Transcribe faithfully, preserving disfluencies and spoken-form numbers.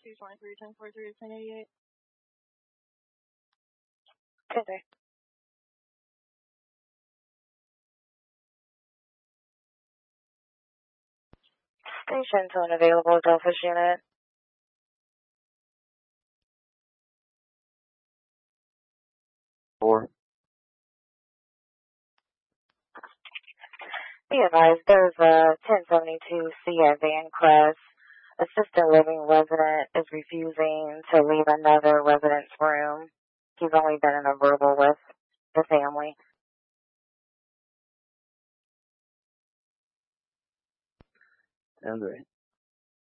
two twenty-three, ten forty-three, ten eighty-eight. Okay. Station to an available Delphus unit. Four. Be advised, there's a ten seventy-two C at Van Crest. Assisted living resident is refusing to leave another resident's room. He's only been in a verbal with the family. Sounds right.